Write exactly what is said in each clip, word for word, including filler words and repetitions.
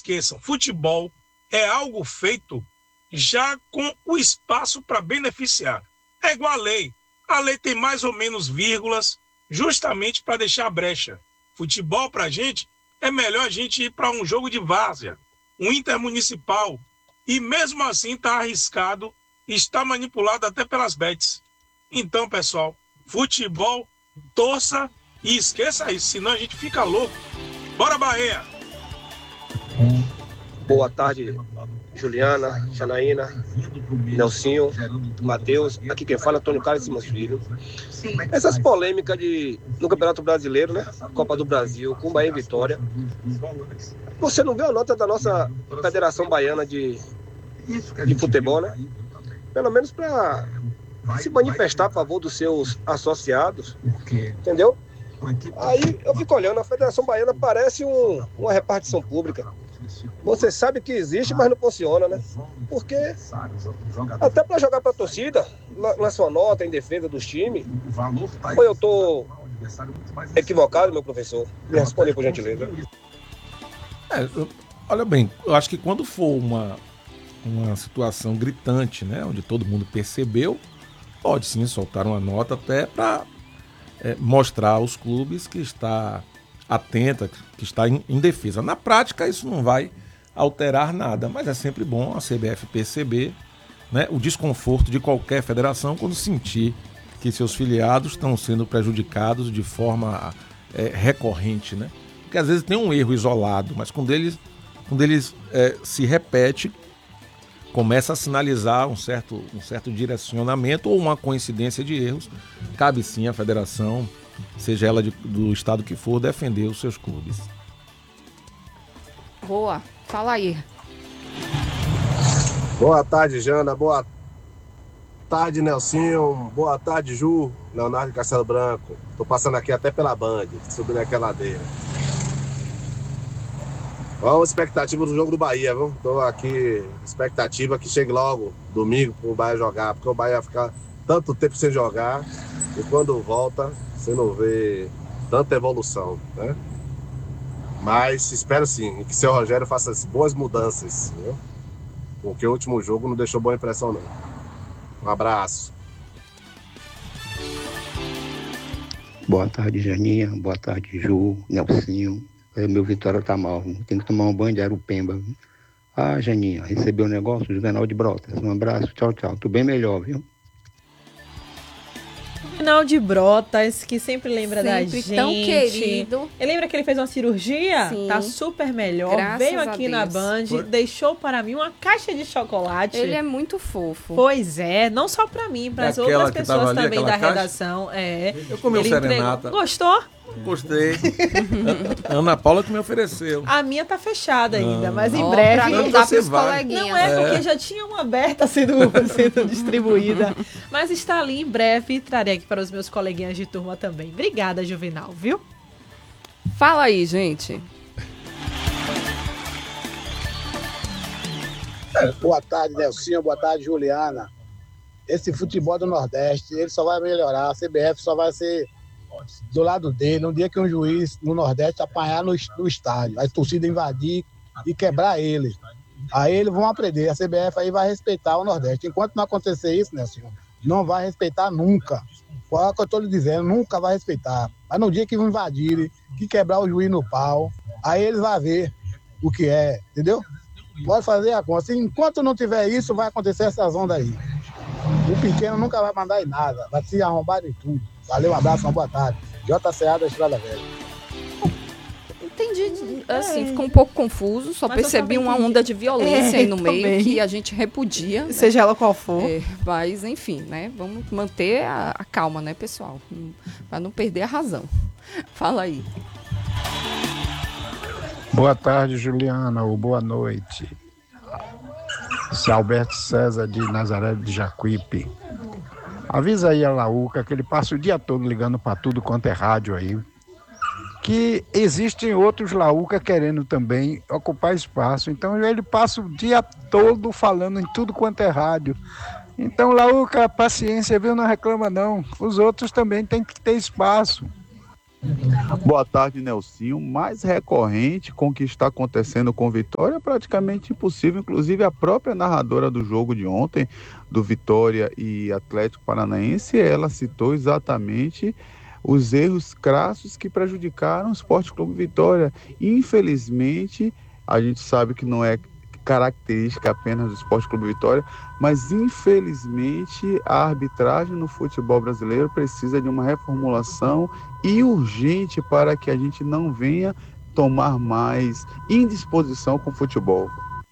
esqueçam, futebol é algo feito já com o espaço para beneficiar. É igual a lei. A lei tem mais ou menos vírgulas, justamente para deixar brecha. Futebol, para a gente, é melhor a gente ir para um jogo de várzea, um intermunicipal, e mesmo assim está arriscado e está manipulado até pelas bets. Então, pessoal, futebol, torça e esqueça isso, senão a gente fica louco. Bora, Bahia! Boa tarde, Juliana, Janaína, Nelsinho, Matheus. Aqui quem fala é Antônio Carlos Simas Filho. Essas polêmicas de, no Campeonato Brasileiro, né? Copa do Brasil, com Bahia e Vitória. Você não vê a nota da nossa Federação Baiana de, de Futebol, né? Pelo menos para se manifestar a favor dos seus associados, entendeu? Aí eu fico olhando, a Federação Baiana parece um, uma repartição pública. Você sabe que existe, mas não funciona, né? Porque até para jogar para a torcida, na, na sua nota em defesa dos times, ou eu tô equivocado, meu professor? Me responde, por gentileza. É, eu, olha bem, eu acho que quando for uma, uma situação gritante, né, onde todo mundo percebeu, pode sim soltar uma nota até para é, mostrar aos clubes que está atenta, que está em, em defesa. Na prática, isso não vai alterar nada, mas é sempre bom a C B F perceber, né, o desconforto de qualquer federação quando sentir que seus filiados estão sendo prejudicados de forma é, recorrente, né? Porque às vezes tem um erro isolado, mas quando eles, quando eles é, se repete, começa a sinalizar um certo, um certo direcionamento ou uma coincidência de erros, cabe sim à federação, seja ela de, do estado que for, defender os seus clubes. Boa, fala aí. Boa tarde, Jana. Boa tarde, Nelsinho. Boa tarde, Ju. Leonardo Castelo Branco. Tô passando aqui até pela Band, subindo aquela ladeira. Vamos, expectativa do jogo do Bahia, viu? Tô aqui, expectativa que chegue logo domingo pro Bahia jogar, porque o Bahia vai ficar tanto tempo sem jogar e quando volta, você não vê tanta evolução, né? Mas espero sim que o seu Rogério faça as boas mudanças, viu? Porque o último jogo não deixou boa impressão, não. Um abraço. Boa tarde, Janinha. Boa tarde, Ju, Nelsinho. Meu Vitória tá mal. Tem que tomar um banho de Arupemba. Ah, Janinha, recebeu o negócio? Juvenal de Brotas. Um abraço, tchau, tchau. Tô bem melhor, viu? Juvenal de Brotas, que sempre lembra Sempre da gente. Tão querido. Ele lembra que ele fez uma cirurgia? Sim. Tá super melhor. Graças Veio a aqui Deus. na Band, Foi. deixou para mim uma caixa de chocolate. Ele é muito fofo. Pois é, não só para mim, para as Daquela outras que tava pessoas ali, também da aquela caixa? redação. É. Eu comi o Ele serenata. entregou. Gostou? Gostei. Ana Paula que me ofereceu. A minha tá fechada ainda, Ah. mas em Ó, breve. pra não Quando dar você pros vai. coleguinhas. Não é, É. porque já tinha uma aberta sendo, sendo distribuída. Mas está ali em breve e trarei aqui para os meus coleguinhas de turma também. Obrigada, Juvenal, viu? Fala aí, gente. Boa tarde, Nelsinho. Boa tarde, Juliana. Esse futebol do Nordeste, ele só vai melhorar. A C B F só vai ser do lado dele. Um dia que um juiz no Nordeste apanhar no, no estádio, a torcida invadir e quebrar ele. Aí eles vão aprender. A C B F aí vai respeitar o Nordeste. Enquanto não acontecer isso, Nelsinho, não vai respeitar nunca. Qual é o que eu estou lhe dizendo? Nunca vai respeitar. Mas no dia que vão invadir, que quebrar o juiz no pau, aí eles vão ver o que é, entendeu? Pode fazer a conta. Enquanto não tiver isso, vai acontecer essas ondas aí. O pequeno nunca vai mandar em nada, vai se arrombar em tudo. Valeu, um abraço, uma boa tarde. J C A da Estrada Velha. Entendi, assim, É. ficou um pouco confuso, só Mas eu percebi também uma entendi. onda de violência É, aí no meio também. que a gente repudia. né? Seja ela qual for. É, mas, enfim, né? Vamos manter a, a calma, né, pessoal? Para não perder a razão. Fala aí. Boa tarde, Juliana, ou boa noite. Esse é Alberto César de Nazaré de Jacuípe. Avisa aí a Laúca que ele passa o dia todo ligando para tudo quanto é rádio aí, que existem outros Laúca querendo também ocupar espaço. Então ele passa o dia todo falando em tudo quanto é rádio. Então, Laúca, paciência, viu? Não reclama não. Os outros também têm que ter espaço. Boa tarde, Nelsinho. Mais recorrente com o que está acontecendo com o Vitória é praticamente impossível. Inclusive, a própria narradora do jogo de ontem, do Vitória e Atlético Paranaense, ela citou exatamente os erros crassos que prejudicaram o Sport Clube Vitória. Infelizmente, a gente sabe que não é característica apenas do Sport Clube Vitória, mas infelizmente a arbitragem no futebol brasileiro precisa de uma reformulação e urgente para que a gente não venha tomar mais indisposição com o futebol.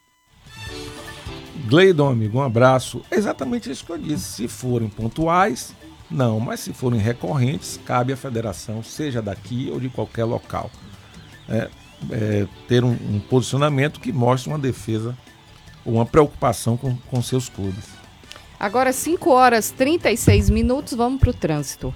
Gleidon, amigo, um abraço. É exatamente isso que eu disse. Se forem pontuais, não, mas se forem recorrentes, cabe à federação, seja daqui ou de qualquer local, é, é, ter um, um posicionamento que mostre uma defesa ou uma preocupação com, com seus clubes. Agora, cinco horas e trinta e seis minutos, vamos para o trânsito.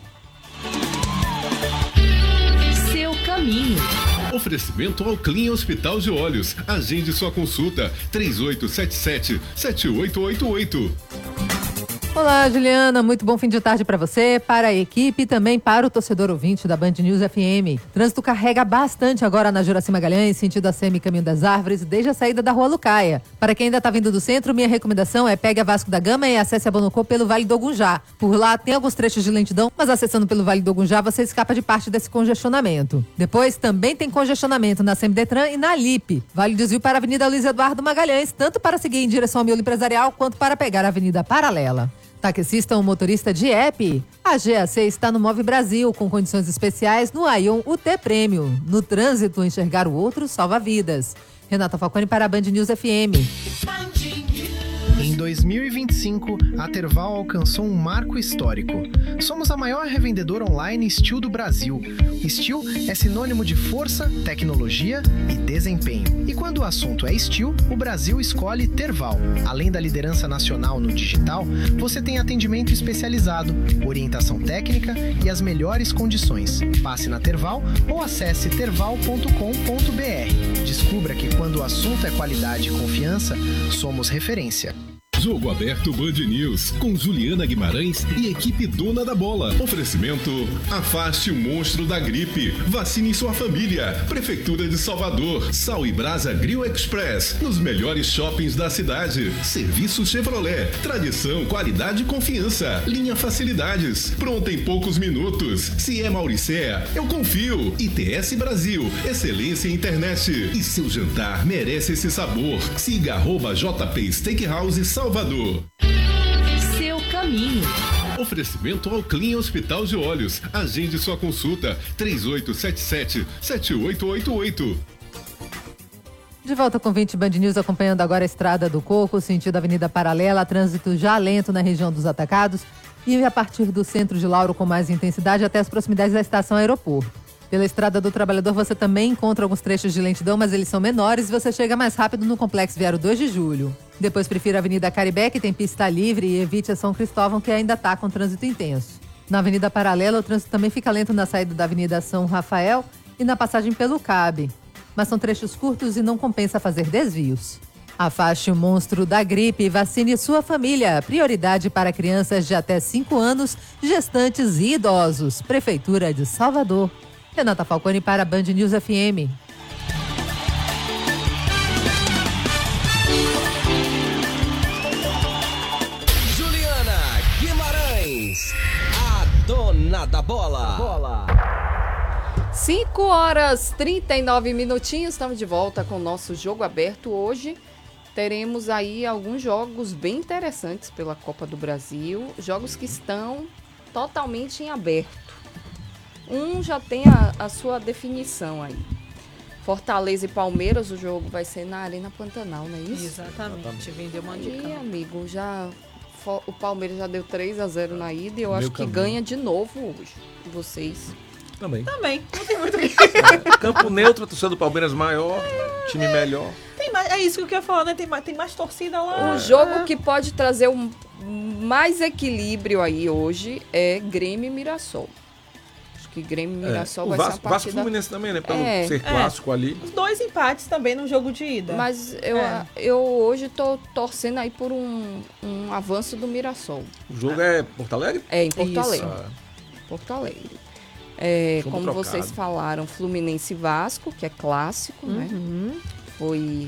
Seu caminho. Oferecimento ao Clean Hospital de Olhos. Agende sua consulta. três oito sete sete, sete oito oito oito. Olá, Juliana, muito bom fim de tarde para você, para a equipe e também para o torcedor ouvinte da Band News F M. Trânsito carrega bastante agora na Juraci Magalhães, sentido A C M Caminho das Árvores, desde a saída da Rua Lucaia. Para quem ainda está vindo do centro, minha recomendação é pegue a Vasco da Gama e acesse a Bonocô pelo Vale do Ogunjá. Por lá tem alguns trechos de lentidão, mas acessando pelo Vale do Ogunjá você escapa de parte desse congestionamento. Depois também tem congestionamento na Semidetran e na Alipe. Vale desvio para a Avenida Luiz Eduardo Magalhães, tanto para seguir em direção ao miolo empresarial quanto para pegar a Avenida Paralela. Taxista ou motorista de app? A G A C está no Move Brasil, com condições especiais no Aion U T Premium. No trânsito, enxergar o outro salva vidas. Renata Falcone para a Band News F M. Em dois mil e vinte e cinco, a Terval alcançou um marco histórico. Somos a maior revendedora online Steel do Brasil. Steel é sinônimo de força, tecnologia e desempenho. E quando o assunto é Steel, o Brasil escolhe Terval. Além da liderança nacional no digital, você tem atendimento especializado, orientação técnica e as melhores condições. Passe na Terval ou acesse terval ponto com ponto b r. Descubra que quando o assunto é qualidade e confiança, somos referência. Jogo Aberto Band News, com Juliana Guimarães e equipe dona da bola. Oferecimento: afaste o monstro da gripe. Vacine sua família. Prefeitura de Salvador. Sal e Brasa Grill Express. Nos melhores shoppings da cidade. Serviço Chevrolet. Tradição, qualidade e confiança. Linha Facilidades. Pronta em poucos minutos. Se é Mauricéia, eu confio. I T S Brasil. Excelência em internet. E seu jantar merece esse sabor. Siga arroba J P Steakhouse Salvador. Seu caminho. Oferecimento ao Clean Hospital de Olhos. Agende sua consulta. três oito sete sete, sete oito oito oito. De volta com vinte Band News, acompanhando agora a Estrada do Coco, sentido Avenida Paralela, trânsito já lento na região dos Atacados e a partir do centro de Lauro com mais intensidade até as proximidades da estação aeroporto. Pela Estrada do Trabalhador você também encontra alguns trechos de lentidão, mas eles são menores e você chega mais rápido no Complexo Viário dois de julho. Depois prefira a Avenida Caribé, que tem pista livre, e evite a São Cristóvão, que ainda está com trânsito intenso. Na Avenida Paralela, o trânsito também fica lento na saída da Avenida São Rafael e na passagem pelo Cabe. Mas são trechos curtos e não compensa fazer desvios. Afaste o monstro da gripe e vacine sua família. Prioridade para crianças de até cinco anos, gestantes e idosos. Prefeitura de Salvador. Renata Falcone para a Band News F M. Juliana Guimarães, a dona da bola. bola. cinco horas e trinta e nove minutinhos, estamos de volta com o nosso Jogo Aberto. Hoje teremos aí alguns jogos bem interessantes pela Copa do Brasil, jogos que estão totalmente em aberto. Um já tem a, a sua definição aí. Fortaleza e Palmeiras, o jogo vai ser na Arena Pantanal, não é isso? Exatamente, vendeu uma de E, amigo, já, o Palmeiras já deu três a zero na ida e eu Meu acho que caminho. ganha de novo hoje. Vocês? Também. Também, não tem muito o que... Campo neutro, a torcida do Palmeiras maior, time melhor. Tem mais, é isso que eu queria falar, né? Tem mais, tem mais torcida lá. O jogo que pode trazer um, mais equilíbrio aí hoje é Grêmio e Mirassol. Acho que Grêmio e Mirassol É, vai o Vasco, ser uma partida... Vasco Fluminense também, né? Pelo É. ser clássico ali. Os dois empates também no jogo de ida. Mas eu, É. eu hoje tô torcendo aí por um, um avanço do Mirassol. O jogo é Porto Alegre? É, em Porto Isso. Alegre. Ah, Porto Alegre. É, Chumbo como trocado. vocês falaram, Fluminense e Vasco, que é clássico, Uhum. né? Foi